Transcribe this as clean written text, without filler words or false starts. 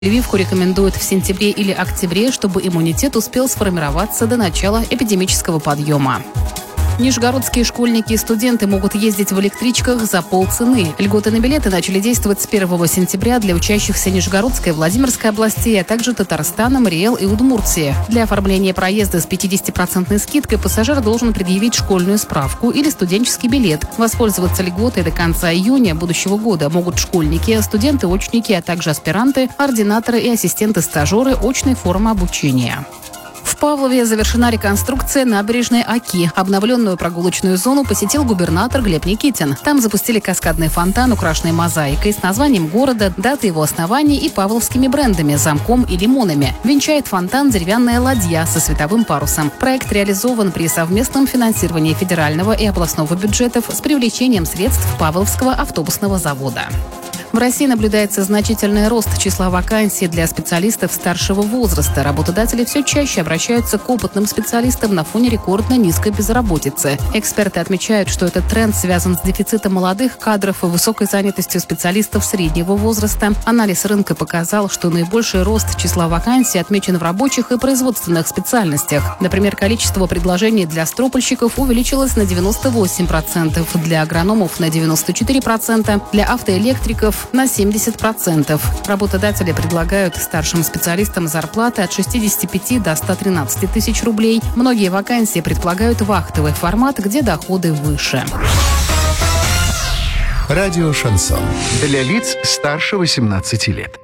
Прививку рекомендуют в сентябре или октябре, чтобы иммунитет успел сформироваться до начала эпидемического подъема. Нижегородские школьники и студенты могут ездить в электричках за полцены. Льготы на билеты начали действовать с 1 сентября для учащихся Нижегородской и Владимирской областей, а также Татарстана, Мариэл и Удмуртии. Для оформления проезда с 50% скидкой пассажир должен предъявить школьную справку или студенческий билет. Воспользоваться льготой до конца июня будущего года могут школьники, студенты-очники, а также аспиранты, ординаторы и ассистенты-стажеры очной формы обучения. В Павлове завершена реконструкция набережной Оки. Обновленную прогулочную зону посетил губернатор Глеб Никитин. Там запустили каскадный фонтан, украшенный мозаикой с названием города, датой его основания и павловскими брендами – замком и лимонами. Венчает фонтан деревянная ладья со световым парусом. Проект реализован при совместном финансировании федерального и областного бюджетов с привлечением средств Павловского автобусного завода. В России наблюдается значительный рост числа вакансий для специалистов старшего возраста. Работодатели все чаще обращаются к опытным специалистам на фоне рекордно низкой безработицы. Эксперты отмечают, что этот тренд связан с дефицитом молодых кадров и высокой занятостью специалистов среднего возраста. Анализ рынка показал, что наибольший рост числа вакансий отмечен в рабочих и производственных специальностях. Например, количество предложений для стропольщиков увеличилось на 98%, для агрономов на 94%, для автоэлектриков на 70%. Работодатели предлагают старшим специалистам зарплаты от 65 до 113 тысяч рублей. Многие вакансии предполагают вахтовый формат, где доходы выше. Радио «Шансон». Для лиц старше 18 лет.